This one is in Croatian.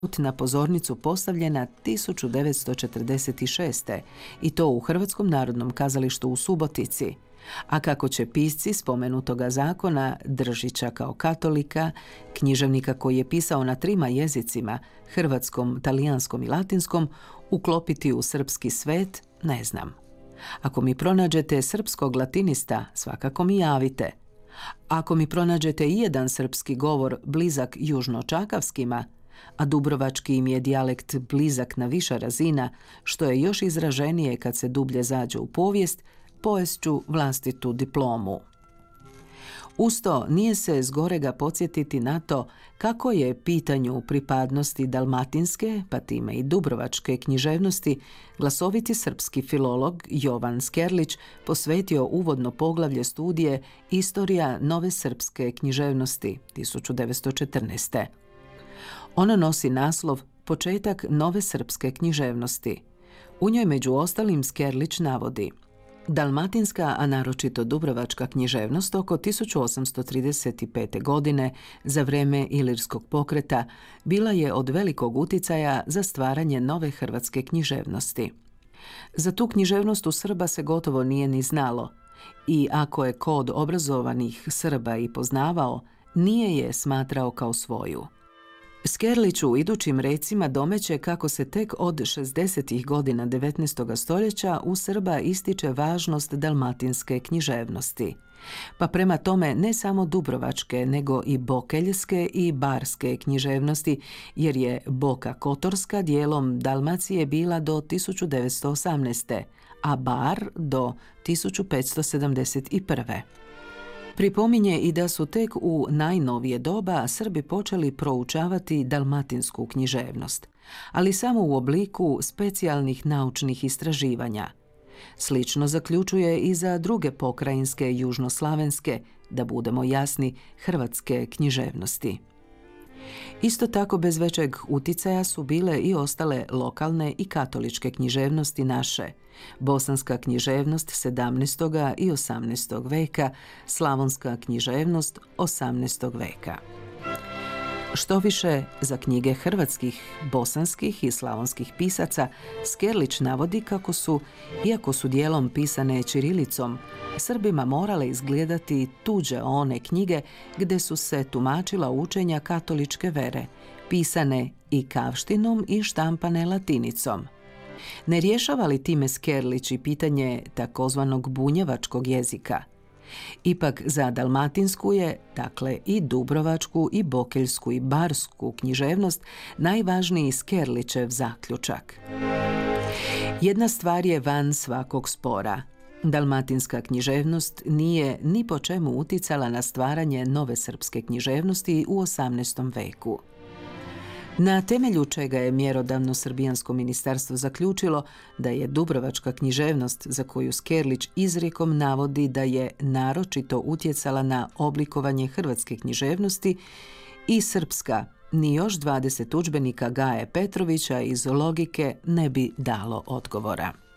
na pozornicu postavljena 1946. i to u Hrvatskom narodnom kazalištu u Subotici, a kako će pisci spomenutoga zakona, Držića kao katolika, književnika koji je pisao na 3 jezicima, hrvatskom, talijanskom i latinskom, uklopiti u srpski svet, ne znam. Ako mi pronađete srpskog latinista, svakako mi javite. Ako mi pronađete i jedan srpski govor blizak južnočakavskima, a dubrovački im je dijalekt blizak na više razina, što je još izraženije kad se dublje zađe u povijest, poješću vlastitu diplomu. Usto nije se zgorega podsjetiti na to kako je pitanju pripadnosti dalmatinske, pa time i dubrovačke književnosti, glasoviti srpski filolog Jovan Skerlić posvetio uvodno poglavlje studije Istorija nove srpske književnosti 1914. Ono nosi naslov Početak nove srpske književnosti. U njoj među ostalim Skerlić navodi: dalmatinska, a naročito dubrovačka književnost oko 1835. godine za vrijeme Ilirskog pokreta bila je od velikog uticaja za stvaranje nove hrvatske književnosti. Za tu književnost u Srba se gotovo nije ni znalo i ako je kod obrazovanih Srba i poznavao, nije je smatrao kao svoju. Skerlić u idućim recima domeće kako se tek od 60. godina 19. stoljeća u Srba ističe važnost dalmatinske književnosti. Pa prema tome ne samo dubrovačke, nego i bokeljske i barske književnosti, jer je Boka Kotorska dijelom Dalmacije bila do 1918. a Bar do 1571. Pripominje i da su tek u najnovije doba Srbi počeli proučavati dalmatinsku književnost, ali samo u obliku specijalnih naučnih istraživanja. Slično zaključuje i za druge pokrajinske južnoslavenske, da budemo jasni, hrvatske književnosti. Isto tako bez većeg uticaja su bile i ostale lokalne i katoličke književnosti naše, bosanska književnost 17. i 18. veka, slavonska književnost 18. veka. Što više, za knjige hrvatskih, bosanskih i slavonskih pisaca, Skerlić navodi kako su, iako su dijelom pisane ćirilicom, Srbima morale izgledati tuđe one knjige gdje su se tumačila učenja katoličke vere, pisane i kavštinom i štampane latinicom. Ne rješava li time Skerlić i pitanje takozvanog bunjevačkog jezika? Ipak za dalmatinsku je, dakle i dubrovačku i bokeljsku i barsku književnost najvažniji Skerlićev zaključak. Jedna stvar je van svakog spora. Dalmatinska književnost nije ni po čemu uticala na stvaranje nove srpske književnosti u 18. veku. Na temelju čega je mjerodavno srbijansko ministarstvo zaključilo da je dubrovačka književnost, za koju Skerlić izrijekom navodi da je naročito utjecala na oblikovanje hrvatske književnosti, i srpska, ni još 20 udžbenika Gaje Petrovića iz Logike ne bi dalo odgovora.